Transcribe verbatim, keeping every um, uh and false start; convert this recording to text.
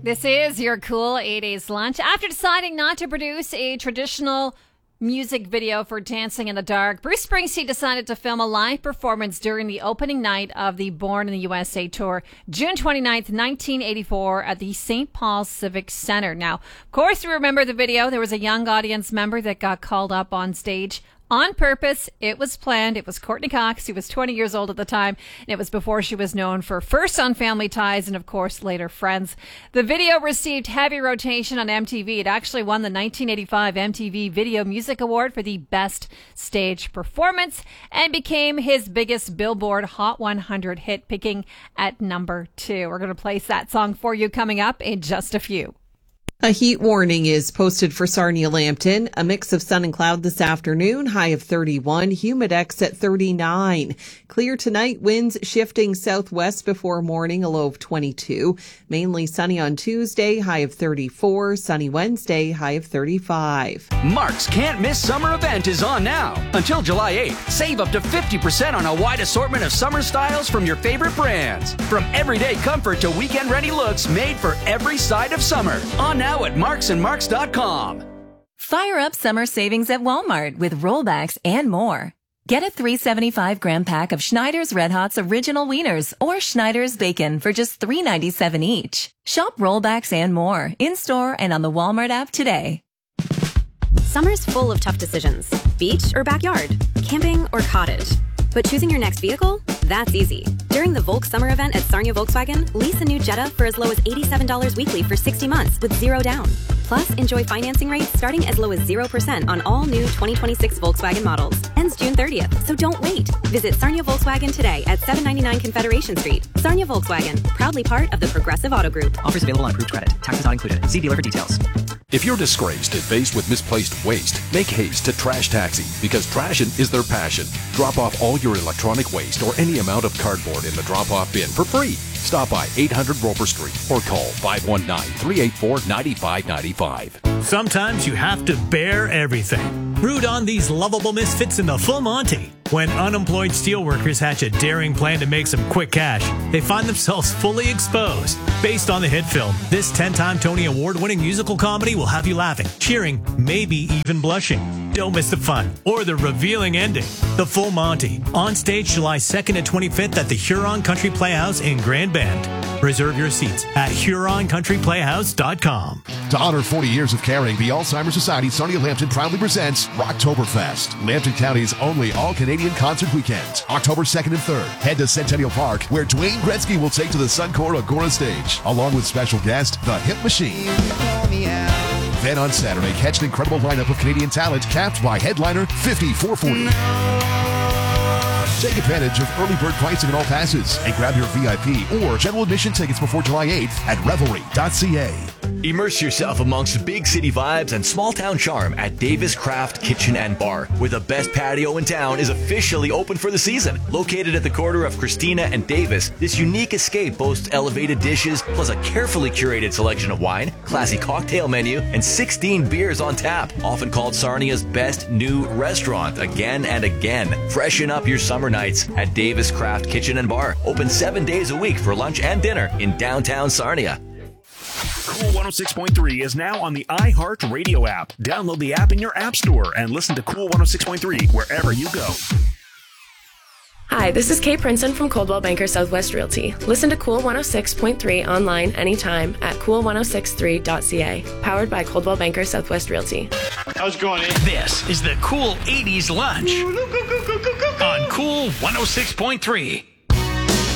This is your Cool eighties lunch. After deciding not to produce a traditional music video for Dancing in the Dark, Bruce Springsteen decided to film a live performance during the opening night of the Born in the U S A tour, June twenty-ninth, nineteen eighty-four, at the Saint Paul Civic Center. Now, of course, you remember the video. There was a young audience member that got called up on stage on purpose. It was planned. It was Courtney Cox. She was twenty years old at the time, and it was before she was known for first on Family Ties and, of course, later Friends. The video received heavy rotation on M T V. It actually won the nineteen eighty-five M T V Video Music Award for the Best Stage Performance and became his biggest Billboard Hot one hundred hit, picking at number two. We're going to place that song for you coming up in just a few. A heat warning is posted for Sarnia-Lambton. A mix of sun and cloud this afternoon, high of thirty-one, humidex at thirty-nine. Clear tonight, winds shifting southwest before morning, a low of twenty-two. Mainly sunny on Tuesday, high of thirty-four. Sunny Wednesday, high of thirty-five. Mark's Can't Miss Summer event is on now. Until July eighth, save up to fifty percent on a wide assortment of summer styles from your favorite brands. From everyday comfort to weekend-ready looks made for every side of summer. On now at marks and marks dot com. Fire up summer savings at Walmart with rollbacks and more. Get a three hundred seventy-five gram pack of Schneider's Red Hot's Original Wieners or Schneider's Bacon for just three ninety-seven each. Shop rollbacks and more in-store and on the Walmart app today. Summer's full of tough decisions. Beach or backyard? Camping or cottage? But choosing your next vehicle? That's easy. During the Volk Summer event at Sarnia Volkswagen, lease a new Jetta for as low as eighty-seven dollars weekly for sixty months with zero down. Plus, enjoy financing rates starting as low as zero percent on all new twenty twenty-six Volkswagen models. Ends June thirtieth, so don't wait. Visit Sarnia Volkswagen today at seven ninety-nine Confederation Street. Sarnia Volkswagen, proudly part of the Progressive Auto Group. Offers available on approved credit. Taxes not included. See dealer for details. If you're disgraced and faced with misplaced waste, make haste to Trash Taxi, because trashing is their passion. Drop off all your electronic waste or any amount of cardboard in the drop-off bin for free. Stop by eight hundred Roper Street or call five one nine, three eight four, nine five nine five. Sometimes you have to bear everything. Root on these lovable misfits in the Full Monty. When unemployed steelworkers hatch a daring plan to make some quick cash, they find themselves fully exposed. Based on the hit film, this ten-time Tony Award-winning musical comedy will have you laughing, cheering, maybe even blushing. Don't miss the fun or the revealing ending. The Full Monty, on stage July second and twenty-fifth at the Huron Country Playhouse in Grand Bend. Reserve your seats at huron country playhouse dot com. To honor forty years of caring, the Alzheimer's Society Sarnia-Lambton proudly presents Rocktoberfest, Lambton County's only all-Canadian concert weekend. October second and third, head to Centennial Park, where Dwayne Gretzky will take to the Suncor Agora stage, along with special guest, The Hip Machine. Then on Saturday, catch an incredible lineup of Canadian talent, capped by headliner fifty-four forty. Take advantage of early bird pricing on all passes and grab your V I P or general admission tickets before July eighth at revelry dot c a. Immerse yourself amongst big city vibes and small town charm at Davis Craft Kitchen and Bar, where the best patio in town is officially open for the season. Located at the corner of Christina and Davis, this unique escape boasts elevated dishes, plus a carefully curated selection of wine, classy cocktail menu, and sixteen beers on tap. Often called Sarnia's best new restaurant again and again. Freshen up your summer nights at Davis Craft Kitchen and Bar. Open seven days a week for lunch and dinner in downtown Sarnia. Cool one oh six point three is now on the iHeart Radio app. Download the app in your app store and listen to Cool one oh six point three wherever you go. Hi, this is Kay Princeton from Coldwell Banker Southwest Realty. Listen to Cool one oh six point three online anytime at cool ten sixty-three dot c a. Powered by Coldwell Banker Southwest Realty. How's it going, eh? This is the Cool eighties lunch on Cool one oh six point three.